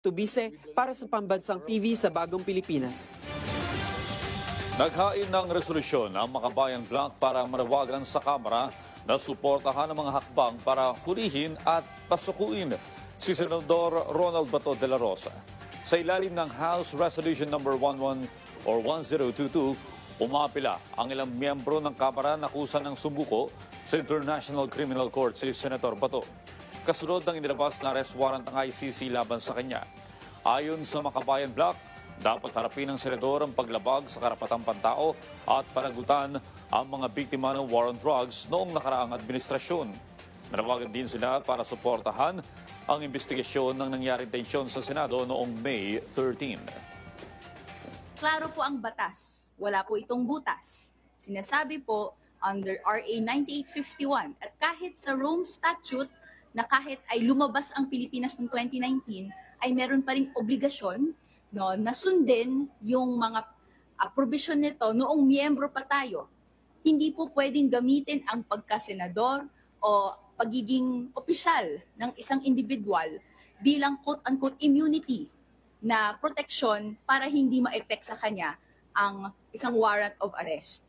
Tubise para sa Pambansang TV sa Bagong Pilipinas. Naghain ng resolusyon ang Makabayan Bloc para manawagan sa Kamara na suportahan ang mga hakbang para hulihin at pasukuin si Senador Ronald Bato de la Rosa. Sa ilalim ng House Resolution No. 1022, umapila ang ilang miyembro ng Kamara na kusa ng sumuko sa International Criminal Court si Senator Bato. Kasunod ng inilabas na arrest warrant ng ICC laban sa kanya. Ayon sa Makabayan Bloc, dapat harapin ng senador ang paglabag sa karapatang pantao at panagutan ang mga biktima ng war on drugs noong nakaraang administrasyon. Nanawagan din sila para suportahan ang investigasyon ng nangyaring tensyon sa Senado noong May 13. Klaro po ang batas. Wala po itong butas. Sinasabi po under RA 9851 at kahit sa Rome Statute na kahit ay lumabas ang Pilipinas noong 2019 ay meron pa ring obligasyon na sundin yung mga provision nito noong miyembro pa tayo. Hindi po pwedeng gamitin ang pagkasenador o pagiging opisyal ng isang individual bilang quote-unquote immunity na proteksyon para hindi ma-effect sa kanya ang isang warrant of arrest.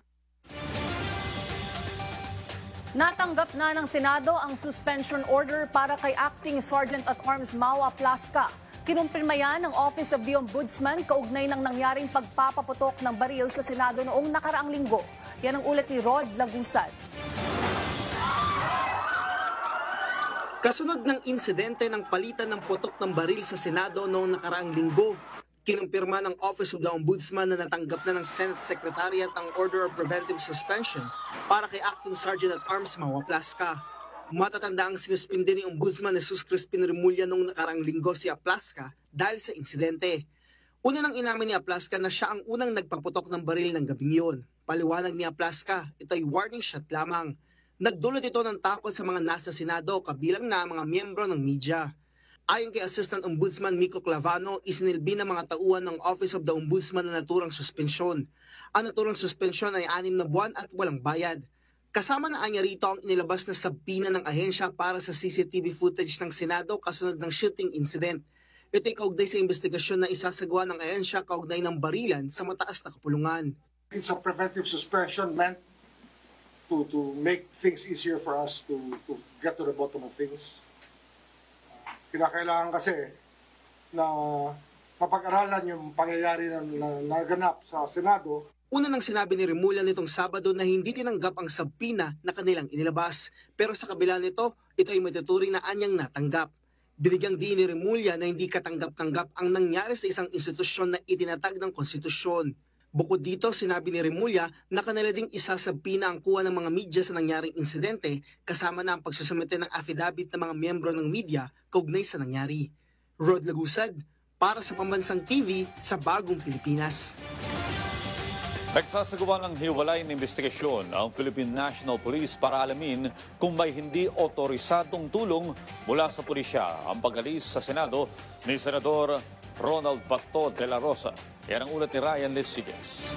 Natanggap na ng Senado ang suspension order para kay Acting Sergeant at Arms Maua Plasca. Kinumpirma yan ng Office of the Ombudsman kaugnay ng nangyaring pagpapaputok ng baril sa Senado noong nakaraang linggo. Yan ang ulat ni Rod Lagusad. Kasunod ng insidente ng palitan ng putok ng baril sa Senado noong nakaraang linggo, kinumpirma ng Office of the Ombudsman na natanggap na ng Senate Secretariat ang Order of Preventive Suspension para kay Acting Sergeant at Arms Maua Plasca. Matatanda ang sinuspinde ni Ombudsman Jesus Crispin Remulla noong nakaraang linggo si Plasca dahil sa insidente. Una nang inamin ni Plasca na siya ang unang nagpaputok ng baril ng gabing yun. Paliwanag ni Plasca, ito ay warning shot lamang. Nagdulot ito ng takot sa mga nasa Senado kabilang na mga miyembro ng media. Ayon kay Assistant Ombudsman Mico Clavano, isinilbi ng mga tauhan ng Office of the Ombudsman na naturang suspensyon. Ang naturang suspensyon ay 6 na buwan at walang bayad. Kasama na anya rito ang inilabas na sabina ng ahensya para sa CCTV footage ng Senado kasunod ng shooting incident. Ito ay kaugnay sa investigasyon na isasagawa ng ahensya kaugnay ng barilan sa mataas na kapulungan. It's a preventive suspension meant to make things easier for us to get to the bottom of things. Kinakailangan kasi na mapag-aralan yung pangyayari na naganap sa Senado. Una nang sinabi ni Remulla nitong Sabado na hindi tinanggap ang sabina na kanilang inilabas. Pero sa kabila nito, ito ay matuturing na anyang natanggap. Binigyang diin ni Remulla na hindi katanggap-tanggap ang nangyari sa isang institusyon na itinatag ng konstitusyon. Bukod dito, sinabi ni Remulla na kanila ding isasabina ang kuha ng mga media sa nangyaring insidente kasama na ang pagsusumite ng affidavit ng mga miyembro ng media kaugnay sa nangyari. Rod Lagusad, para sa Pambansang TV sa Bagong Pilipinas. Nagsasagawa ng hiwalay na investigasyon ang Philippine National Police para alamin kung may hindi otorisadong tulong mula sa pulisya ang pag-alis sa Senado ni Senador Ronald Bato de la Rosa. Yan ang ulat ni Ryan Lesiges.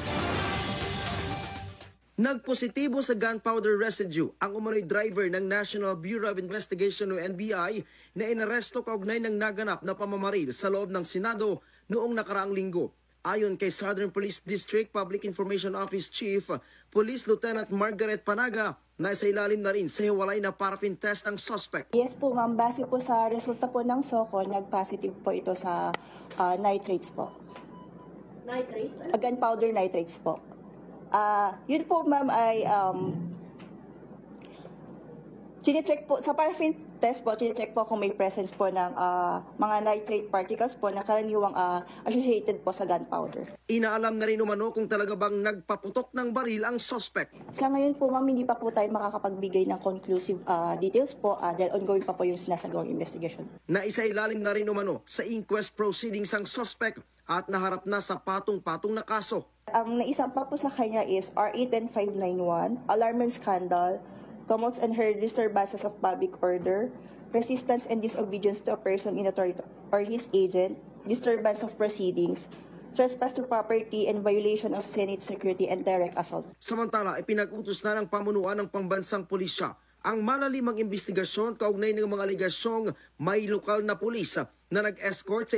Nagpositibo sa gunpowder residue ang umano'y driver ng National Bureau of Investigation o NBI na inaresto kaugnay ng naganap na pamamaril sa loob ng Senado noong nakaraang linggo. Ayon kay Southern Police District Public Information Office Chief, Police Lieutenant Margaret Panaga, na sa ilalim na rin sa hiwalay na paraffin test ang suspect. Yes po ma'am, base po sa resulta po ng SOCO, nag-positive po ito sa nitrates po. Nitrates? Gunpowder nitrates po. Yun po ma'am ay chine-check po sa paraffin test po, chine-check po kung may presence po ng mga nitrate particles po na karaniwang associated po sa gunpowder. Inaalam na rin umano kung talaga bang nagpaputok ng baril ang suspect. Sa ngayon po ma'am, hindi pa po tayo makakapagbigay ng conclusive details po dahil ongoing pa po yung sinasagawang investigation. Naisailalim na rin umano sa inquest proceedings ang suspect at naharap na sa patong-patong na kaso. Ang naisampa po sa kanya is RA 10591, alarm and scandal, tumults and her disturbances of public order, resistance and disobedience to a person in authority or his agent, disturbance of proceedings, trespass to property, and violation of Senate security and direct assault. Samantala, ipinag-utos na ng pamunuan ng pambansang pulisya ang malalimang investigasyon kaugnay ng mga aligasyong may lokal na pulis na nag-escort sa